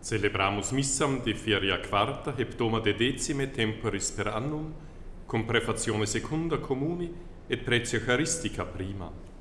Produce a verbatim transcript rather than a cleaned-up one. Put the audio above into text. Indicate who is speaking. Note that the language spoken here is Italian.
Speaker 1: Celebramus missam de feria quarta heptoma de decime temporis per annum, cum prefazione secunda communi et pretia charistica prima.